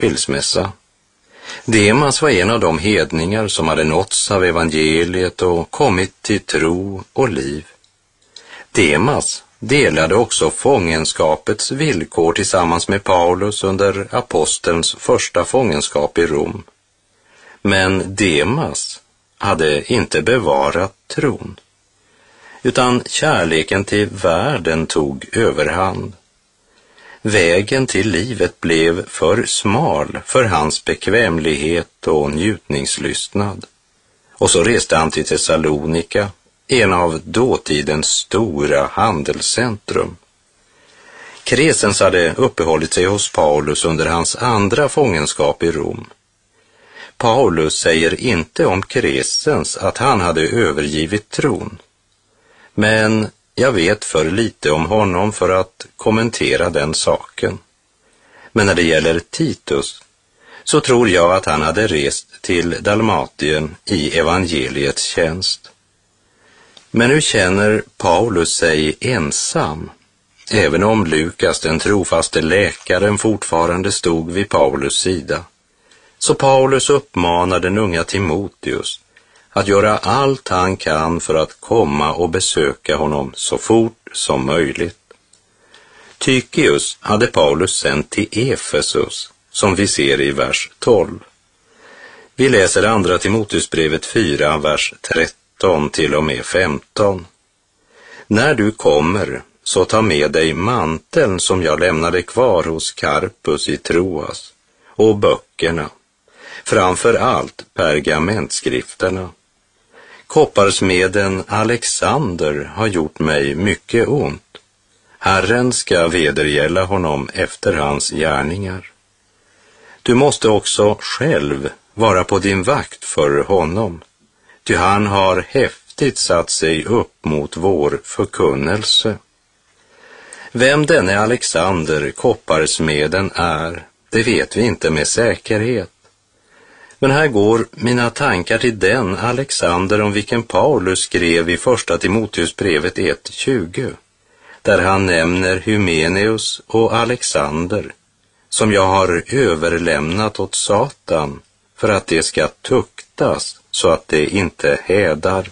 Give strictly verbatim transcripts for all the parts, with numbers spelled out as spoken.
skilsmässa. Demas var en av de hedningar som hade nåtts av evangeliet och kommit till tro och liv. Demas delade också fångenskapets villkor tillsammans med Paulus under apostelns första fångenskap i Rom. Men Demas hade inte bevarat tron, utan kärleken till världen tog överhand. Vägen till livet blev för smal för hans bekvämlighet och njutningslystnad. Och så reste han till Thessalonika, en av dåtidens stora handelscentrum. Crescens hade uppehållit sig hos Paulus under hans andra fångenskap i Rom. Paulus säger inte om Crescens att han hade övergivit tron. Men jag vet för lite om honom för att kommentera den saken. Men när det gäller Titus så tror jag att han hade rest till Dalmatien i evangeliets tjänst. Men nu känner Paulus sig ensam, även om Lukas, den trofaste läkaren, fortfarande stod vid Paulus sida. Så Paulus uppmanar den unga Timoteus att göra allt han kan för att komma och besöka honom så fort som möjligt. Tychius hade Paulus sänt till Efesus, som vi ser i vers tolv. Vi läser andra Timoteusbrevet fyra, vers tretton till och med femton. När du kommer, så ta med dig manteln som jag lämnade kvar hos Karpus i Troas, och böckerna, framför allt pergamentskrifterna. Kopparsmeden Alexander har gjort mig mycket ont. Herren ska vedergälla honom efter hans gärningar. Du måste också själv vara på din vakt för honom, ty han har häftigt satt sig upp mot vår förkunnelse. Vem denne Alexander, kopparsmeden, är, det vet vi inte med säkerhet. Men här går mina tankar till den Alexander om vilken Paulus skrev i första Timoteusbrevet ett tjugo, där han nämner Hymeneus och Alexander, som jag har överlämnat åt Satan för att det ska tuktas så att det inte hädar.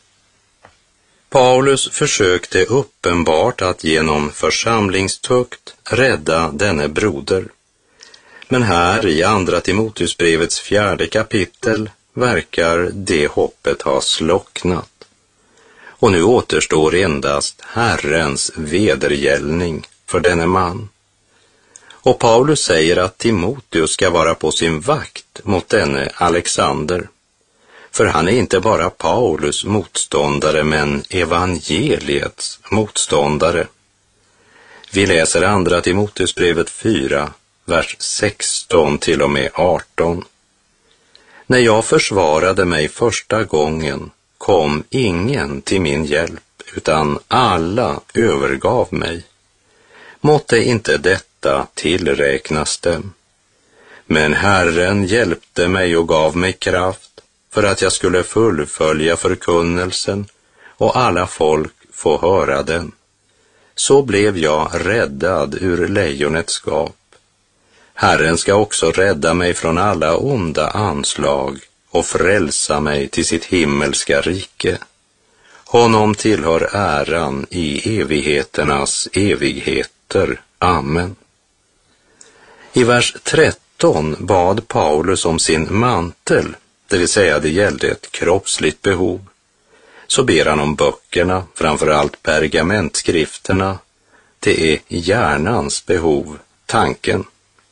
Paulus försökte uppenbart att genom församlingstukt rädda denne broder. Men här i andra Timoteusbrevets fjärde kapitel verkar det hoppet ha slocknat. Och nu återstår endast Herrens vedergällning för denne man. Och Paulus säger att Timoteus ska vara på sin vakt mot denne Alexander. För han är inte bara Paulus motståndare, men evangeliets motståndare. Vi läser andra Timoteusbrevet fyra, vers sexton till och med arton. När jag försvarade mig första gången kom ingen till min hjälp, utan alla övergav mig. Måtte inte detta tillräknas dem. Men Herren hjälpte mig och gav mig kraft för att jag skulle fullfölja förkunnelsen och alla folk få höra den. Så blev jag räddad ur lejonets skap. Herren ska också rädda mig från alla onda anslag och frälsa mig till sitt himmelska rike. Honom tillhör äran i evigheternas evigheter. Amen. I vers tretton bad Paulus om sin mantel, det vill säga det gällde ett kroppsligt behov. Så ber han om böckerna, framförallt pergamentskrifterna. Det är hjärnans behov, tanken.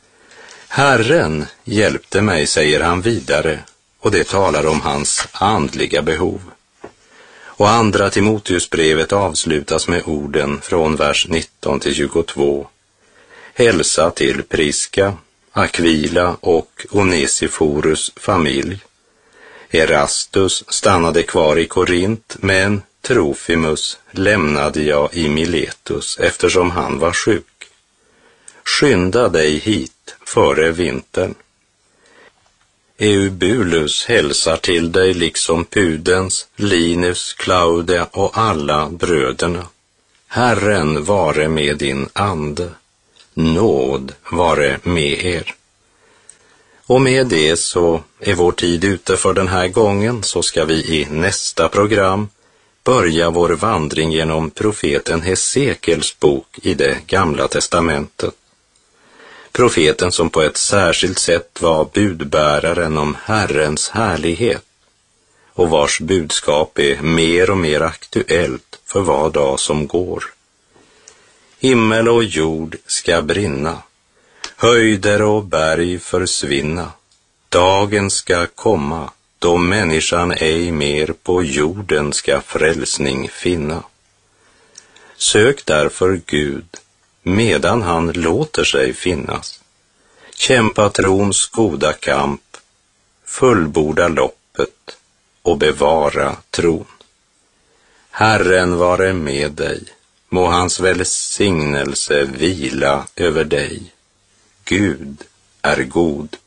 Herren hjälpte mig, säger han vidare, och det talar om hans andliga behov. Och andra Timoteusbrevet avslutas med orden från vers nitton till tjugotvå. Hälsa till Priska, Aquila och Onesiforus familj. Erastus stannade kvar i Korint, men Trofimus lämnade jag i Miletus eftersom han var sjuk. Skynda dig hit före vintern. Eubulus hälsar till dig liksom Pudens, Linus, Claudia och alla bröderna. Herren vare med din ande. Nåd vare med er. Och med det så är vår tid ute för den här gången, så ska vi i nästa program börja vår vandring genom profeten Hesekiels bok i det gamla testamentet. Profeten som på ett särskilt sätt var budbäraren om Herrens härlighet och vars budskap är mer och mer aktuellt för var dag som går. Himmel och jord ska brinna, höjder och berg försvinna. Dagen ska komma då människan ej mer på jorden ska frälsning finna. Sök därför Gud medan han låter sig finnas. Kämpa trons goda kamp, fullborda loppet och bevara tron. Herren vare med dig, må hans välsignelse vila över dig. Gud är god.